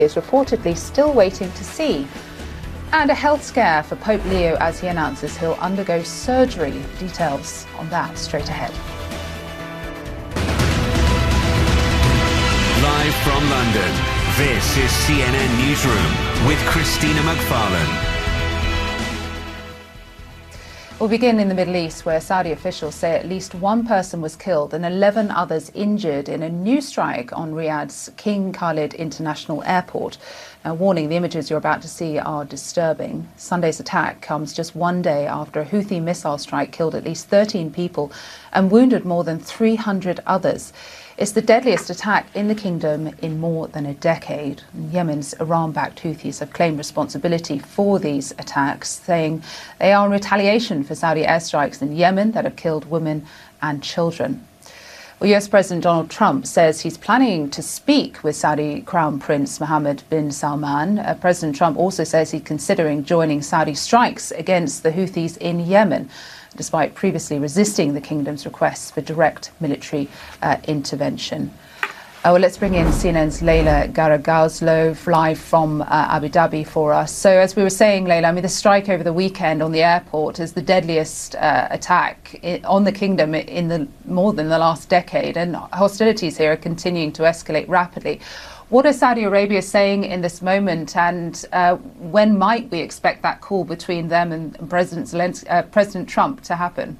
is reportedly still waiting to see. And a health scare for Pope Leo as he announces he'll undergo surgery. Details on that straight ahead. Live from London, this is CNN Newsroom with Christina McFarlane. We'll begin in the Middle East, where Saudi officials say at least one person was killed and 11 others injured in a new strike on Riyadh's King Khalid International Airport. Now, warning, the images you're about to see are disturbing. Sunday's attack comes just one day after a Houthi missile strike killed at least 13 people and wounded more than 300 others. It's the deadliest attack in the kingdom in more than a decade. Yemen's Iran-backed Houthis have claimed responsibility for these attacks, saying they are in retaliation for Saudi airstrikes in Yemen that have killed women and children. Well, US President Donald Trump says he's planning to speak with Saudi Crown Prince Mohammed bin Salman. President Trump also says he's considering joining Saudi strikes against the Houthis in Yemen, despite previously resisting the kingdom's requests for direct military intervention. Well, let's bring in CNN's Leila Garagazlov live from Abu Dhabi for us. So as we were saying, Leila, I mean, the strike over the weekend on the airport is the deadliest attack on the kingdom in more than the last decade, and hostilities here are continuing to escalate rapidly. What is Saudi Arabia saying in this moment, and when might we expect that call between them and President Trump to happen?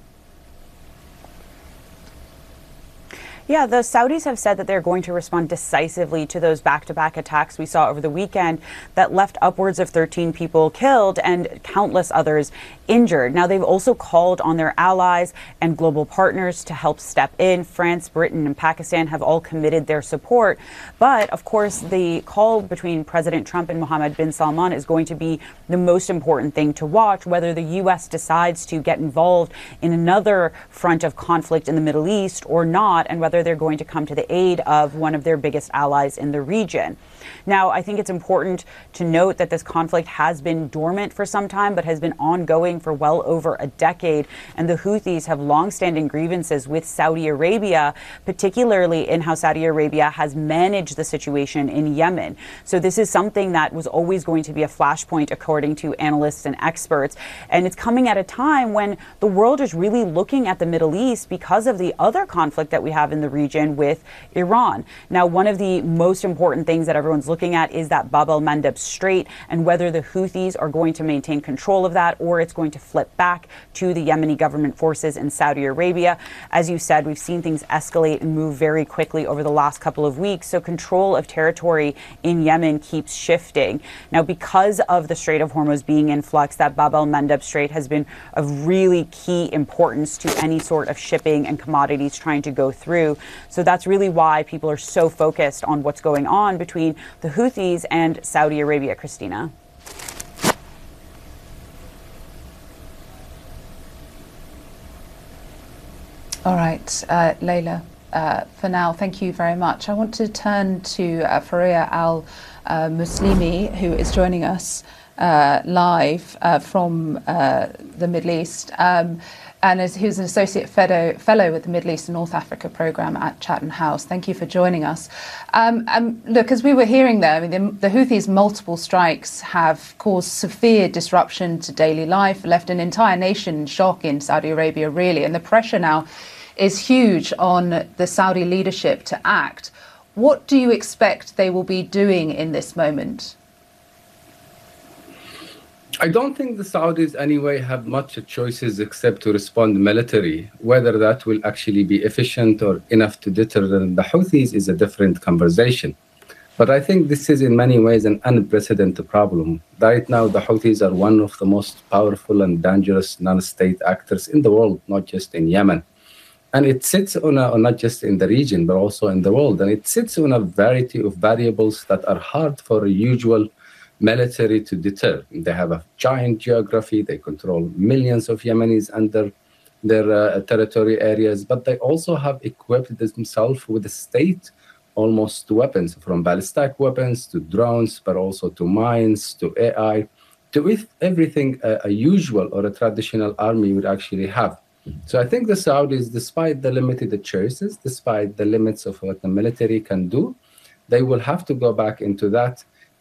Yeah, the Saudis have said that they're going to respond decisively to those back-to-back attacks we saw over the weekend that left upwards of 13 people killed and countless others injured. Now, they've also called on their allies and global partners to help step in. France, Britain, and Pakistan have all committed their support. But, of course, the call between President Trump and Mohammed bin Salman is going to be the most important thing to watch, whether the U.S. decides to get involved in another front of conflict in the Middle East or not, and whether they're going to come to the aid of one of their biggest allies in the region. Now, I think it's important to note that this conflict has been dormant for some time, but has been ongoing for well over a decade. And the Houthis have longstanding grievances with Saudi Arabia, particularly in how Saudi Arabia has managed the situation in Yemen. So this is something that was always going to be a flashpoint, according to analysts and experts. And it's coming at a time when the world is really looking at the Middle East because of the other conflict that we have in the region with Iran. Now, one of the most important things that everyone's looking at is that Bab el-Mandeb Strait, and whether the Houthis are going to maintain control of that or it's going to flip back to the Yemeni government forces in Saudi Arabia. As you said, we've seen things escalate and move very quickly over the last couple of weeks, so control of territory in Yemen keeps shifting. Now, because of the Strait of Hormuz being in flux, that Bab el-Mandeb Strait has been of really key importance to any sort of shipping and commodities trying to go through. So that's really why people are so focused on what's going on between the Houthis and Saudi Arabia, Christina. All right, Leila, for now, thank you very much. I want to turn to Faria al-Muslimi, who is joining us live from the Middle East. And who's an associate fellow with the Middle East and North Africa programme at Chatham House. Thank you for joining us. Look, as we were hearing there, I mean, the Houthis' multiple strikes have caused severe disruption to daily life, left an entire nation in shock in Saudi Arabia, really. And the pressure now is huge on the Saudi leadership to act. What do you expect they will be doing in this moment? I don't think the Saudis anyway have much choices except to respond military. Whether that will actually be efficient or enough to deter the Houthis is a different conversation. But I think this is in many ways an unprecedented problem. Right now, the Houthis are one of the most powerful and dangerous non-state actors in the world, not just in Yemen. And it sits on not just in the region, but also in the world. And it sits on a variety of variables that are hard for a usual military to deter. They have a giant geography. They control millions of Yemenis under their territory areas, but they also have equipped themselves with state almost weapons, from ballistic weapons to drones, but also to mines, to AI, to everything a usual or a traditional army would actually have. So I think the Saudis, despite the limited choices, despite the limits of what the military can do, they will have to go back into that